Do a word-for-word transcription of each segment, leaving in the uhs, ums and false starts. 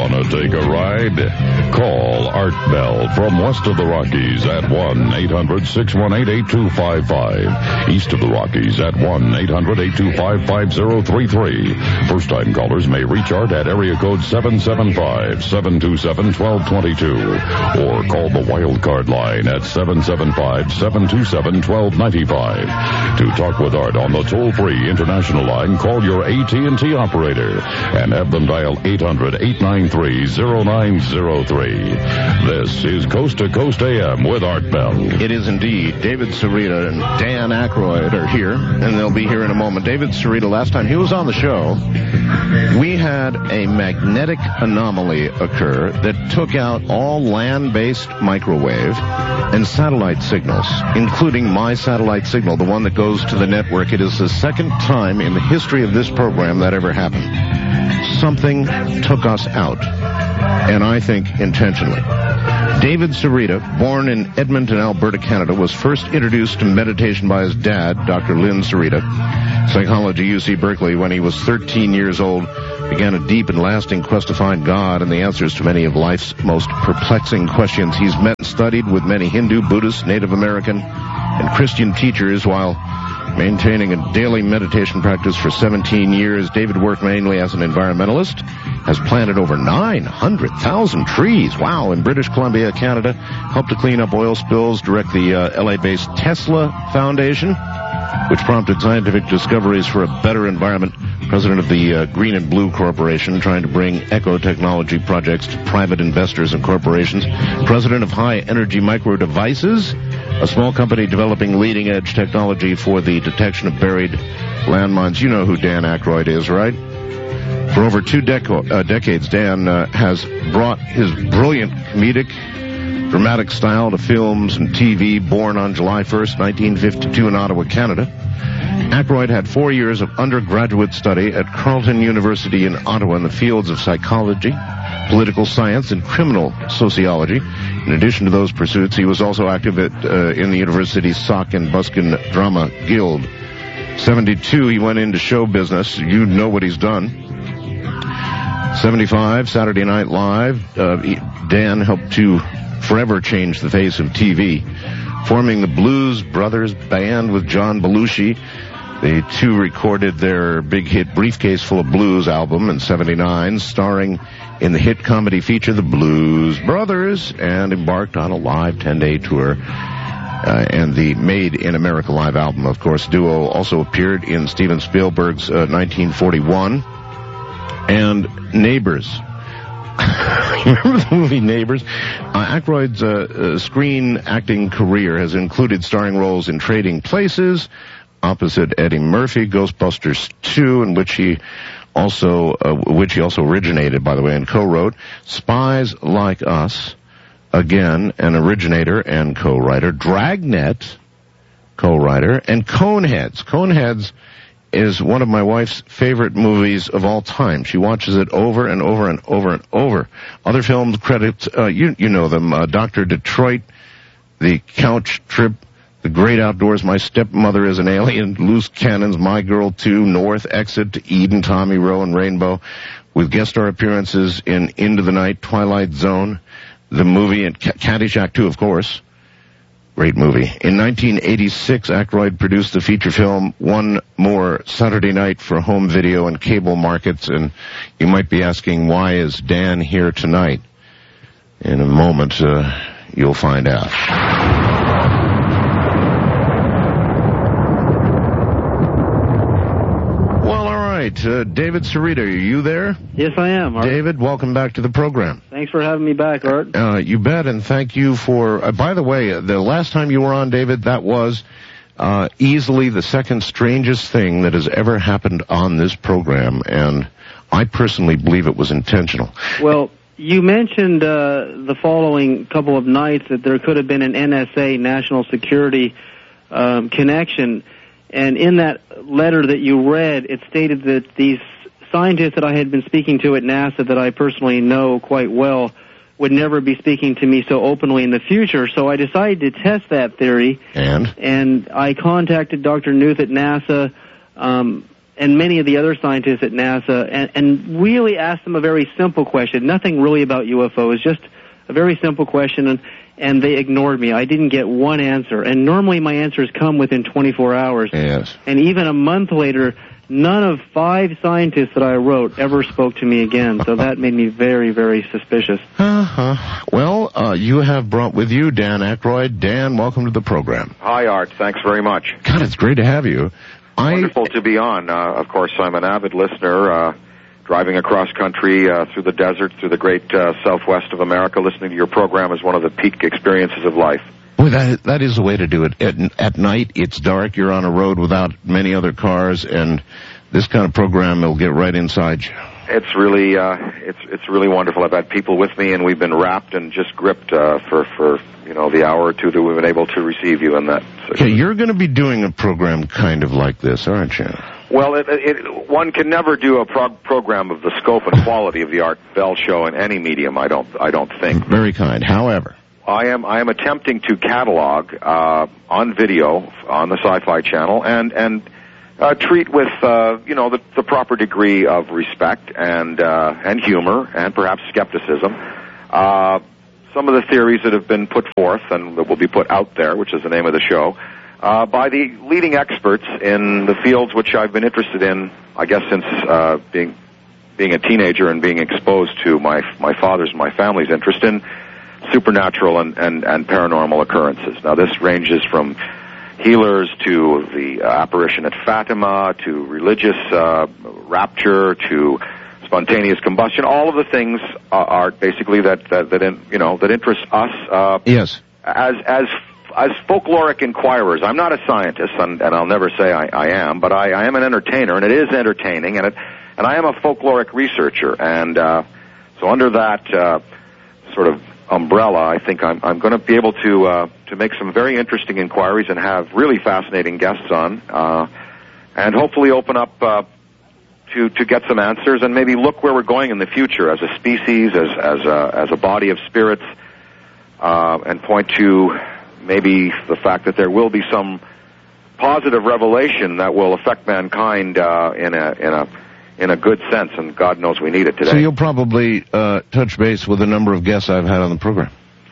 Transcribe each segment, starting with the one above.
Wanna take a ride? Call Art Bell from west of the Rockies at one eight hundred six one eight eight two five five. East of the Rockies at one eight hundred eight two five five zero three three. First-time callers may reach Art at area code seven seven five, seven two seven, one two two two or call the wild card line at seven seven five, seven two seven, one two nine five. To talk with Art on the toll-free international line, call your A T and T operator and have them dial eight hundred, eight nine three, zero nine zero three. This is Coast to Coast A M with Art Bell. It is indeed. David Sarita and Dan Aykroyd are here, and they'll be here in a moment. David Sarita, last time he was on the show, we had a magnetic anomaly occur that took out all land-based microwave and satellite signals, including my satellite signal, the one that goes to the network. It is the second time in the history of this program that ever happened. Something took us out, and I think intentionally. David Sarita, born in Edmonton, Alberta, Canada, was first introduced to meditation by his dad, Doctor Lynn Sarita, psychology, U C Berkeley. When he was thirteen years old, began a deep and lasting quest to find God and the answers to many of life's most perplexing questions. He's met and studied with many Hindu, Buddhist, Native American, and Christian teachers while maintaining a daily meditation practice for seventeen years. David worked mainly as an environmentalist, has planted over nine hundred thousand trees, wow, in British Columbia, Canada, helped to clean up oil spills, direct the uh, L A-based Tesla Foundation, which prompted scientific discoveries for a better environment, president of the uh, Green and Blue Corporation, trying to bring eco-technology projects to private investors and corporations, president of High Energy Micro Devices, a small company developing leading-edge technology for the detection of buried landmines. You know who Dan Aykroyd is, right? For over two deco- uh, decades, Dan uh, has brought his brilliant comedic, dramatic style to films and T V. Born on July first, nineteen fifty-two in Ottawa, Canada, Aykroyd had four years of undergraduate study at Carleton University in Ottawa in the fields of psychology, political science, and criminal sociology. In addition to those pursuits, he was also active at, uh, in the university's Sauk and Buskin Drama Guild. seventy-two, he went into show business. You know what he's done. seventy-five, Saturday Night Live. Uh, Dan helped to forever change the face of T V, forming the Blues Brothers Band with John Belushi. The two recorded their big hit Briefcase Full of Blues album in seventy-nine, starring in the hit comedy feature The Blues Brothers, and embarked on a live ten-day tour. Uh, and the Made in America live album, of course. Duo also appeared in Steven Spielberg's uh, nineteen forty-one and Neighbors. Remember the movie Neighbors? Uh, Aykroyd's uh, uh, screen acting career has included starring roles in Trading Places, opposite Eddie Murphy, Ghostbusters two, in which he also, uh, which he also originated, by the way, and co-wrote, Spies Like Us, again, an originator and co-writer, Dragnet, co-writer, and Coneheads. Coneheads is one of my wife's favorite movies of all time. She watches it over and over and over and over. Other films credits, uh, you, you know them, uh, Doctor Detroit, The Couch Trip, The Great Outdoors, My Stepmother is an Alien, Loose Cannons, My Girl two, North, Exit to Eden, Tommy Rowe, and Rainbow, with guest star appearances in Into the Night, Twilight Zone, the movie, and Caddyshack two, of course. Great movie. In nineteen eighty-six, Aykroyd produced the feature film One More Saturday Night for home video and cable markets, and you might be asking, why is Dan here tonight? In a moment, uh, you'll find out. Well, all right. Uh, David Sarita, are you there? Yes, I am, Art. David, welcome back to the program. Thanks for having me back, Art. Uh, you bet, and thank you for... Uh, by the way, uh, the last time you were on, David, that was uh, easily the second strangest thing that has ever happened on this program, and I personally believe it was intentional. Well, you mentioned uh, the following couple of nights that there could have been an N S A, National Security um, connection, and in that letter that you read, it stated that these scientists that I had been speaking to at NASA that I personally know quite well would never be speaking to me so openly in the future. So I decided to test that theory. And? And I contacted Doctor Knuth at NASA, um, and many of the other scientists at NASA, and, and really asked them a very simple question, nothing really about U F Os, just a very simple question, and, and they ignored me. I didn't get one answer, and normally my answers come within twenty-four hours. Yes. And even a month later, none of five scientists that I wrote ever spoke to me again, so that made me very, very suspicious. Uh-huh. Well, uh, you have brought with you Dan Aykroyd. Dan, welcome to the program. Hi, Art. Thanks very much. God, it's great to have you. I... Wonderful to be on. Uh, of course, I'm an avid listener, uh, driving across country, uh, through the desert, through the great uh, southwest of America. Listening to your program is one of the peak experiences of life. Well, that, that is the way to do it. At, at night, it's dark, you're on a road without many other cars, and this kind of program will get right inside you. It's really, uh, it's it's really wonderful. I've had people with me, and we've been wrapped and just gripped uh, for, for, you know, the hour or two that we've been able to receive you in that. Okay, you're going to be doing a program kind of like this, aren't you? Well, it, it, one can never do a prog- program of the scope and quality of the Art Bell Show in any medium, I don't, I don't think. Very kind. However, I am I am attempting to catalog uh, on video on the Sci-Fi Channel and and uh, treat with uh, you know the, the proper degree of respect and uh, and humor and perhaps skepticism uh, some of the theories that have been put forth and that will be put out there, which is the name of the show, uh, by the leading experts in the fields which I've been interested in, I guess since uh, being being a teenager and being exposed to my my father's and my family's interest in supernatural and, and, and paranormal occurrences. Now, this ranges from healers to the uh, apparition at Fatima to religious uh, rapture to spontaneous combustion. All of the things uh, are basically that that, that in, you know that interest us. Uh, yes. As as as folkloric inquirers, I'm not a scientist, and, and I'll never say I, I am, but I, I am an entertainer, and it is entertaining, and it and I am a folkloric researcher, and uh, so under that uh, sort of umbrella, I think I'm I'm going to be able to uh, to make some very interesting inquiries and have really fascinating guests on, uh, and hopefully open up uh, to to get some answers and maybe look where we're going in the future as a species, as as a as a body of spirits, uh, and point to maybe the fact that there will be some positive revelation that will affect mankind uh, in a in a in a good sense, and God knows we need it today. So you'll probably uh, touch base with a number of guests I've had on the program.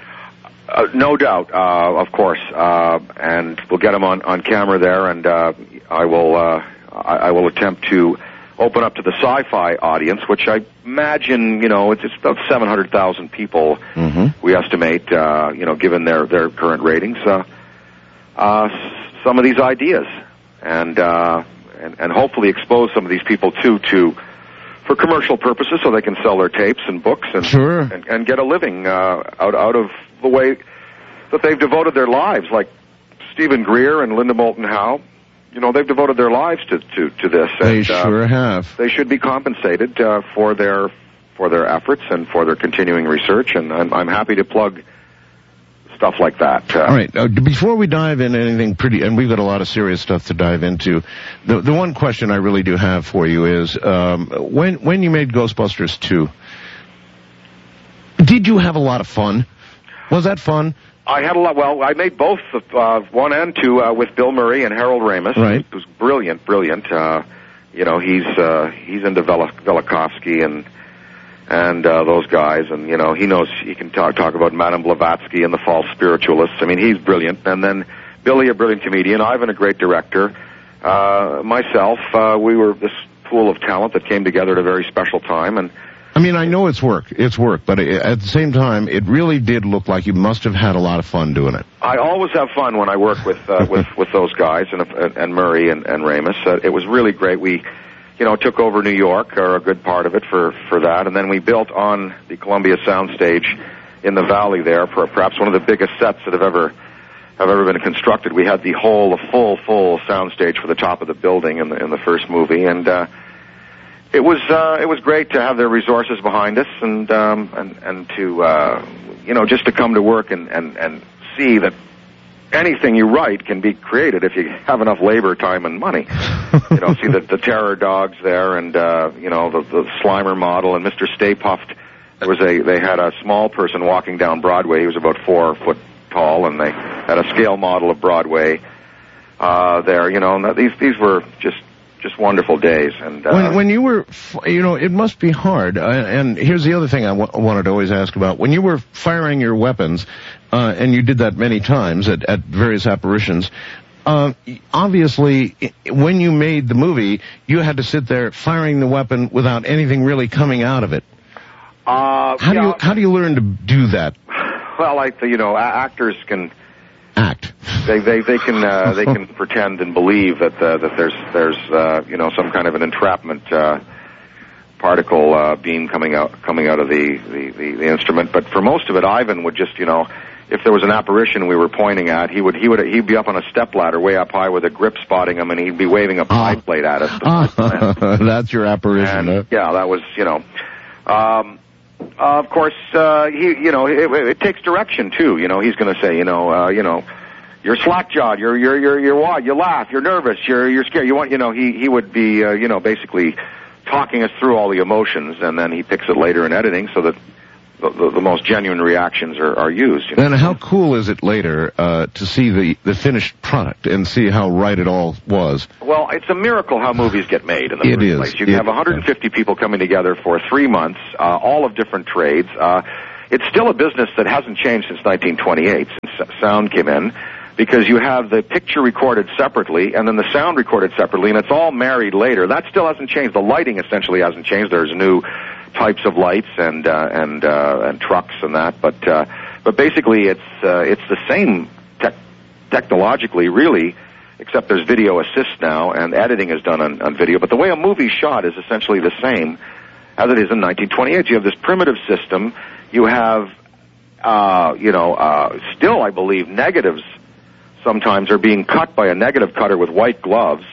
Uh, no doubt, uh, of course, uh, and we'll get them on, on camera there, and uh, I will uh, I, I will attempt to open up to the sci-fi audience, which I imagine, you know, it's, it's about seven hundred thousand people, mm-hmm. we estimate, uh, you know, given their, their current ratings, uh, uh, some of these ideas, and, uh, and and hopefully expose some of these people, too, to for commercial purposes so they can sell their tapes and books and sure. and, and get a living uh, out, out of the way that they've devoted their lives, like Stephen Greer and Linda Moulton Howe. You know, they've devoted their lives to, to, to this. They and, sure uh, have. They should be compensated uh, for their for their efforts and for their continuing research, and I'm, I'm happy to plug stuff like that. Uh, All right. Uh, before we dive into anything pretty, and we've got a lot of serious stuff to dive into, the the one question I really do have for you is, um, when when you made Ghostbusters two, did you have a lot of fun? Was that fun? I had a lot. Well, I made both uh, one and two uh, with Bill Murray and Harold Ramis. Right. It was brilliant, brilliant. Uh, you know, he's uh, he's into Vel- Velikovsky and and uh, those guys, and you know, he knows he can talk talk about Madame Blavatsky and the false spiritualists. I mean, he's brilliant. And then Billy, a brilliant comedian. Ivan, a great director. Uh, myself, uh, we were this pool of talent that came together at a very special time, and. I mean, I know it's work, it's work, but at the same time, it really did look like you must have had a lot of fun doing it. I always have fun when I work with uh, with with those guys and and Murray and, and Ramis. Uh, it was really great. We, you know, took over New York, or a good part of it for for that, and then we built on the Columbia Soundstage in the valley there, for perhaps one of the biggest sets that have ever have ever been constructed. We had the whole, a full full soundstage for the top of the building in the in the first movie, and. Uh, It was uh, it was great to have their resources behind us, and um, and and to uh, you know just to come to work and, and, and see that anything you write can be created if you have enough labor, time, and money. You know, see the, the terror dogs there, and uh, you know the, the Slimer model, and Mister Stay Puft. There was a they had a small person walking down Broadway. He was about four foot tall, and they had a scale model of Broadway uh, there. You know, and these these were just just wonderful days. And uh, when when you were, you know, it must be hard. Uh, and here's the other thing I w- wanted to always ask about: when you were firing your weapons, uh, and you did that many times at, at various apparitions. Uh, obviously, when you made the movie, you had to sit there firing the weapon without anything really coming out of it. Uh, how yeah, do you how do you learn to do that? Well, like you know, actors can act. They they they can uh, they can pretend and believe that uh, that there's there's uh, you know some kind of an entrapment uh, particle uh, beam coming out coming out of the, the, the, the instrument. But for most of it, Ivan would just you know. If there was an apparition we were pointing at, he would he would he'd be up on a stepladder way up high with a grip spotting him, and he'd be waving a pie uh, plate at us. Uh, that's your apparition. And, huh? Yeah, that was you know. Um, uh, of course, uh, he you know it, it takes direction too. You know, he's going to say you know uh, you know you're slack jawed, you're you're you're you're what? You laugh, you're nervous, you're you're scared. You want you know he he would be uh, you know basically talking us through all the emotions, and then he picks it later in editing so that. The, the, the most genuine reactions are, are used. You know? And how cool is it later uh, to see the, the finished product and see how right it all was? Well, it's a miracle how movies get made in the it first is. place. You can it, have one hundred fifty people coming together for three months, uh, all of different trades. Uh, it's still a business that hasn't changed since nineteen twenty-eight, since sound came in, because you have the picture recorded separately and then the sound recorded separately, and it's all married later. That still hasn't changed. The lighting essentially hasn't changed. There's new types of lights and uh, and uh, and trucks and that, but uh, but basically it's uh, it's the same tech technologically, really, except there's video assist now and editing is done on, on video. But the way a movie's shot is essentially the same as it is in nineteen twenty-eight. You have this primitive system. You have uh, you know uh, still, I believe, negatives sometimes are being cut by a negative cutter with white gloves.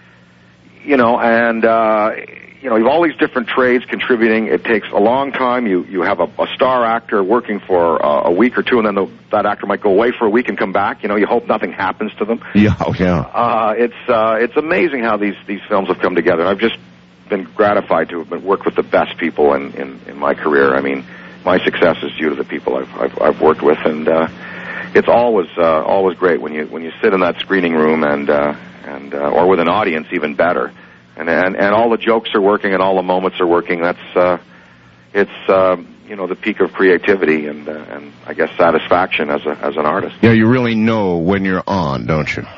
You know and. Uh, You know, you have all these different trades contributing. It takes a long time. You you have a, a star actor working for uh, a week or two, and then the, that actor might go away for a week and come back. You know, you hope nothing happens to them. Yeah, yeah. Uh, it's uh, it's amazing how these, these films have come together. I've just been gratified to have been, worked with the best people in, in, in my career. I mean, my success is due to the people I've I've, I've worked with, and uh, it's always uh, always great when you when you sit in that screening room and uh, and uh, or with an audience, even better. And, and and all the jokes are working and all the moments are working. That's uh, it's uh, you know the peak of creativity and uh, and I guess satisfaction as a as an artist. Yeah, you really know when you're on, don't you?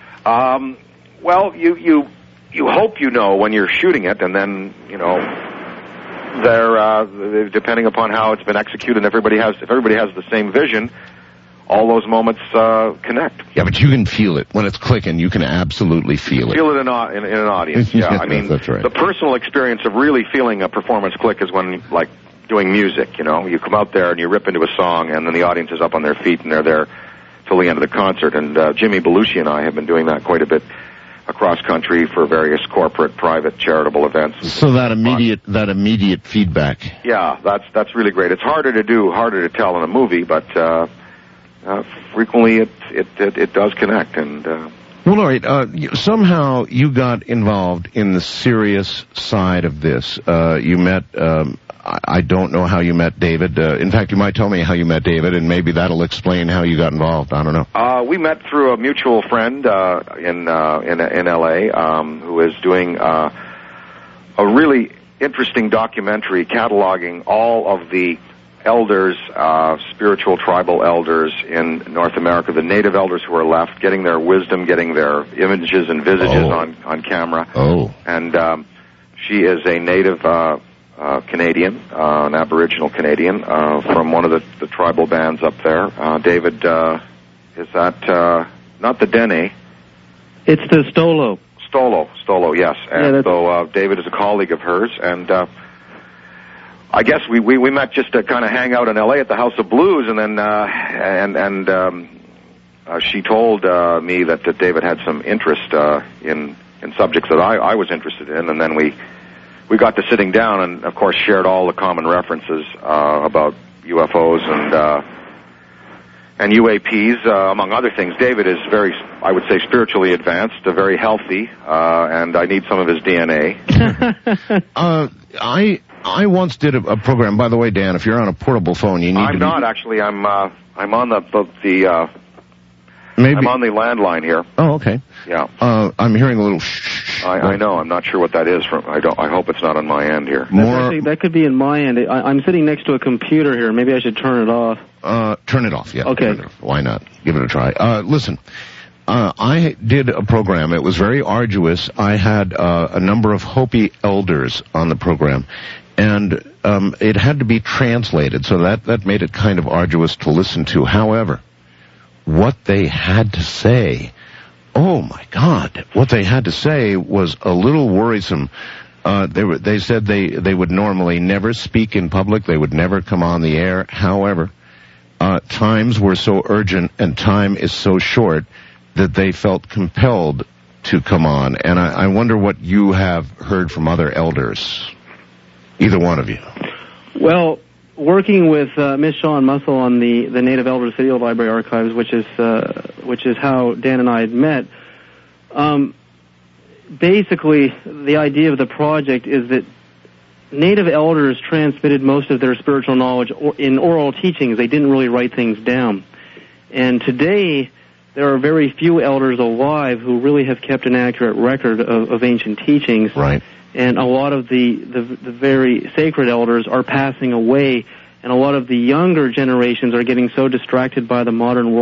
Um, well, you you you hope you know when you're shooting it, and then you know they're uh, depending upon how it's been executed. Everybody has if everybody has the same vision. All those moments uh, connect. Yeah, but you can feel it. When it's clicking, you can absolutely feel it. Feel it in, in, in an audience, yeah. yeah I mean, that's right. The personal experience of really feeling a performance click is when, like, doing music, you know. You come out there and you rip into a song, and then the audience is up on their feet, and they're there till the end of the concert. And uh, Jimmy Belushi and I have been doing that quite a bit across country for various corporate, private, charitable events. So that immediate that immediate feedback. Yeah, that's that's really great. It's harder to do, harder to tell in a movie, but... Uh, Uh, frequently, it, it it it does connect, and uh, well, all right. Uh, you, somehow you got involved in the serious side of this. Uh, you met. Um, I, I don't know how you met David. Uh, in fact, you might tell me how you met David, and maybe that'll explain how you got involved. I don't know. Uh, we met through a mutual friend uh, in uh, in in L A um, who is doing uh, a really interesting documentary cataloging all of the elders, uh, spiritual tribal elders in North America, the native elders who are left, getting their wisdom, getting their images and visages oh. on, on camera. Oh. And um, she is a native uh, uh, Canadian, uh, an Aboriginal Canadian, uh, from one of the, the tribal bands up there. Uh, David, uh, is that uh, not the Dene? It's the Stolo. Stolo, Stolo, yes. And yeah, so uh, David is a colleague of hers, and... Uh, I guess we, we, we met just to kind of hang out in L A at the House of Blues, and then uh, and and um, uh, she told uh, me that, that David had some interest uh, in in subjects that I, I was interested in, and then we we got to sitting down, and of course shared all the common references uh, about U F Os and uh, and U A Ps, uh, among other things. David is very, I would say, spiritually advanced, uh, very healthy, uh, and I need some of his D N A. uh, I. I once did a, a program. By the way, Dan, if you're on a portable phone, you need I'm to. I'm not be... actually. I'm. Uh, I'm on the the, the uh, Maybe. I'm on the landline here. Oh, okay. Yeah. Uh, I'm hearing a little shh. I, I know. I'm not sure what that is. From I don't. I hope it's not on my end here. More. Actually, that could be in my end. I, I'm sitting next to a computer here. Maybe I should turn it off. Uh, turn it off. Yeah. Okay. Turn it off. Why not? Give it a try. Uh, listen. Uh, I did a program. It was very arduous. I had uh, a number of Hopi elders on the program, and um, it had to be translated, so that, that made it kind of arduous to listen to. However, what they had to say, oh my God, what they had to say was a little worrisome. Uh, they were, they said they, they would normally never speak in public. They would never come on the air. However, uh, times were so urgent and time is so short that they felt compelled to come on. And I, I wonder what you have heard from other elders, either one of you. Well, working with uh, Miss Shawn Muscle on the, the Native Elders Video Library Archives, which is uh, which is how Dan and I had met, um, basically the idea of the project is that Native elders transmitted most of their spiritual knowledge in oral teachings. They didn't really write things down. And today, there are very few elders alive who really have kept an accurate record of, of ancient teachings. Right. And a lot of the, the, the very sacred elders are passing away, and a lot of the younger generations are getting so distracted by the modern world